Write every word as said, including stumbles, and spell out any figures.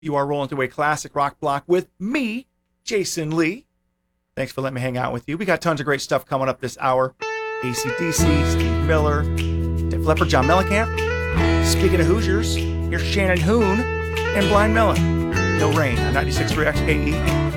You are rolling through a classic rock block with me, Jason Lee. Thanks for letting me hang out with you. We got tons of great stuff coming up this hour. A C D C, Steve Miller, Def Leppard, John Mellencamp. Speaking of Hoosiers, here's Shannon Hoon and Blind Melon. No Rain on ninety-six point three X K E.